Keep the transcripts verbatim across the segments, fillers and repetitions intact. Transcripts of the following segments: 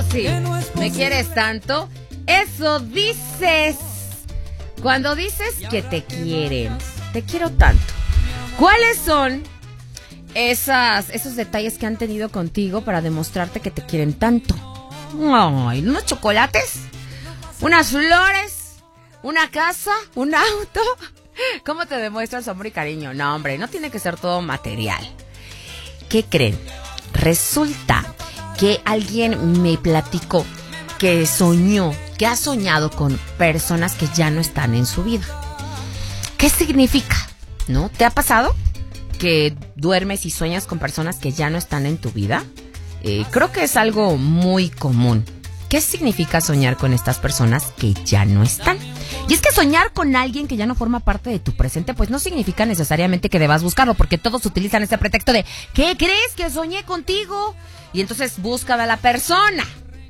sí, me quieres tanto. Eso dices cuando dices que te quieren. Te quiero tanto. ¿Cuáles son esas, esos detalles que han tenido contigo para demostrarte que te quieren tanto? Ay, unos chocolates, unas flores, una casa, un auto. ¿Cómo te demuestran su amor y cariño? No, hombre, no tiene que ser todo material. ¿Qué creen? Resulta que alguien me platicó que soñó, que ha soñado con personas que ya no están en su vida. ¿Qué significa? ¿No? ¿Te ha pasado que duermes y sueñas con personas que ya no están en tu vida? Eh, creo que es algo muy común. ¿Qué significa soñar con estas personas que ya no están? Y es que soñar con alguien que ya no forma parte de tu presente, pues no significa necesariamente que debas buscarlo, porque todos utilizan ese pretexto de ¿qué crees que soñé contigo? Y entonces busca a la persona.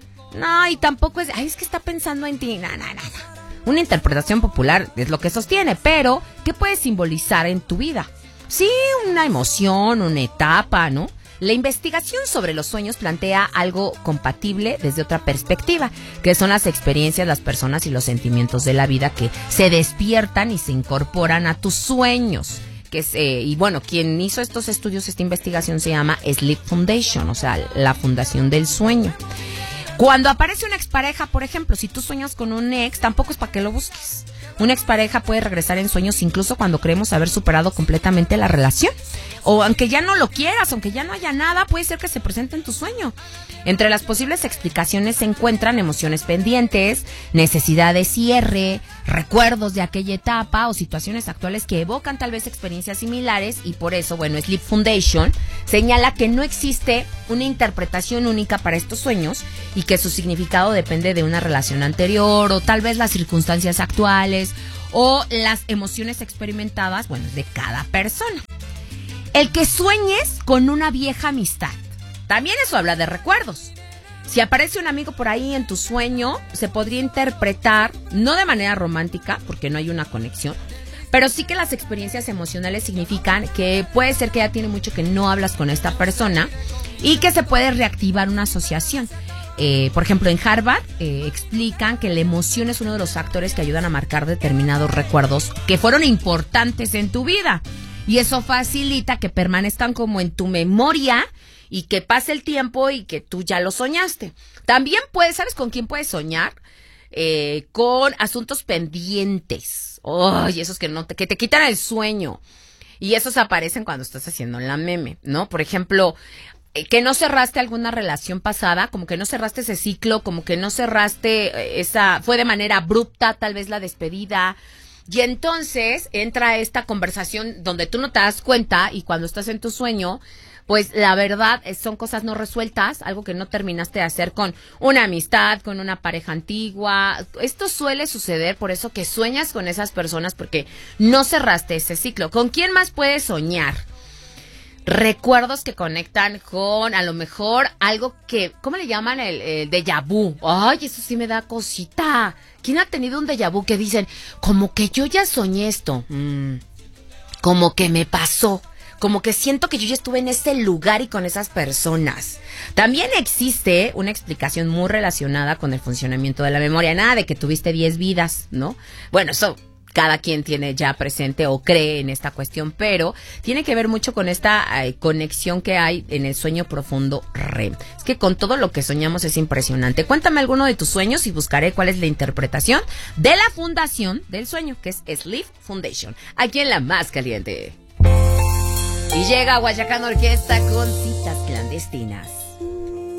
No, y tampoco es, ay, es que está pensando en ti. No, no, no, no. Una interpretación popular es lo que sostiene, pero ¿qué puede simbolizar en tu vida? Sí, una emoción, una etapa, ¿no? La investigación sobre los sueños plantea algo compatible desde otra perspectiva, que son las experiencias, las personas y los sentimientos de la vida que se despiertan y se incorporan a tus sueños. Que es, eh, y bueno, quien hizo estos estudios, esta investigación se llama Sleep Foundation, o sea, la fundación del sueño. Cuando aparece una expareja, por ejemplo, si tú sueñas con un ex, tampoco es para que lo busques. Una expareja puede regresar en sueños incluso cuando creemos haber superado completamente la relación. O aunque ya no lo quieras, aunque ya no haya nada, puede ser que se presente en tu sueño. Entre las posibles explicaciones se encuentran emociones pendientes, necesidad de cierre, recuerdos de aquella etapa o situaciones actuales que evocan tal vez experiencias similares, y por eso, bueno, Sleep Foundation señala que no existe una interpretación única para estos sueños y que su significado depende de una relación anterior o tal vez las circunstancias actuales o las emociones experimentadas, bueno, de cada persona. El que sueñes con una vieja amistad, también eso habla de recuerdos. Si aparece un amigo por ahí en tu sueño, se podría interpretar, no de manera romántica, porque no hay una conexión, pero sí que las experiencias emocionales significan que puede ser que ya tiene mucho que no hablas con esta persona y que se puede reactivar una asociación. Eh, por ejemplo, en Harvard eh, explican que la emoción es uno de los factores que ayudan a marcar determinados recuerdos que fueron importantes en tu vida. Y eso facilita que permanezcan como en tu memoria y que pase el tiempo y que tú ya lo soñaste. También puedes, ¿sabes con quién puedes soñar? Eh, con asuntos pendientes. Ay, oh, esos que no te, que te quitan el sueño. Y esos aparecen cuando estás haciendo la meme, ¿no? Por ejemplo, eh, que no cerraste alguna relación pasada, como que no cerraste ese ciclo, como que no cerraste esa, fue de manera abrupta tal vez la despedida. Y entonces entra esta conversación donde tú no te das cuenta y cuando estás en tu sueño, pues la verdad son cosas no resueltas, algo que no terminaste de hacer con una amistad, con una pareja antigua. Esto suele suceder, por eso que sueñas con esas personas porque no cerraste ese ciclo. ¿Con quién más puedes soñar? Recuerdos que conectan con, a lo mejor, algo que, ¿cómo le llaman? El, el déjà vu. Ay, eso sí me da cosita. ¿Quién ha tenido un déjà vu que dicen, como que yo ya soñé esto? Mm, como que me pasó. Como que siento que yo ya estuve en ese lugar y con esas personas. También existe una explicación muy relacionada con el funcionamiento de la memoria. Nada de que tuviste diez vidas, ¿no? Bueno, eso cada quien tiene ya presente o cree en esta cuestión, pero tiene que ver mucho con esta eh, conexión que hay en el sueño profundo R E M. Es que con todo lo que soñamos es impresionante. Cuéntame alguno de tus sueños y buscaré cuál es la interpretación de la fundación del sueño, que es Sleep Foundation, aquí en La Más Caliente. Y llega Guayacán Orquesta con Citas Clandestinas.